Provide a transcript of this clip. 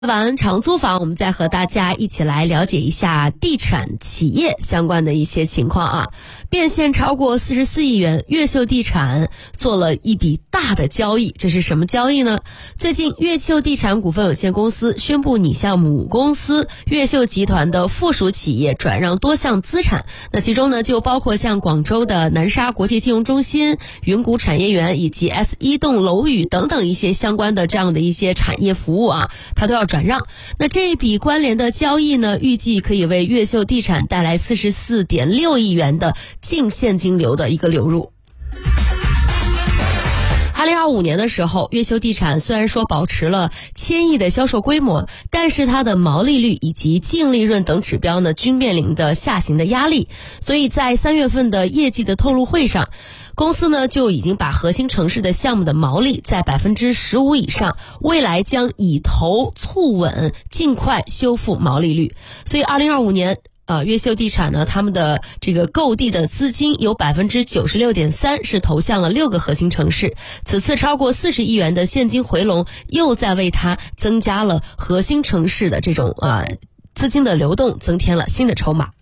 完长租房，我们再和大家一起来了解一下地产企业相关的一些情况啊。变现超过44亿元，越秀地产做了一笔大的交易，这是什么交易呢？最近越秀地产股份有限公司宣布拟向母公司越秀集团的附属企业转让多项资产，那其中呢就包括像广州的南沙国际金融中心、云谷产业园以及 S1栋楼宇等等一些相关的这样的一些产业服务啊，它都要转让。那这一笔关联的交易呢，预计可以为越秀地产带来44.6亿元的净现金流的一个流入。2025年的时候，越秀地产虽然说保持了1000亿的销售规模，但是它的毛利率以及净利润等指标呢，均面临的下行的压力。所以在3月份的业绩的透露会上，公司呢就已经把核心城市的项目的毛利在15%以上，未来将以投促稳，尽快修复毛利率。所以2025年越秀地产呢，他们的这个购地的资金有 96.3% 是投向了6个核心城市，此次超过40亿元的现金回笼，又在为它增加了核心城市的这种资金的流动，增添了新的筹码。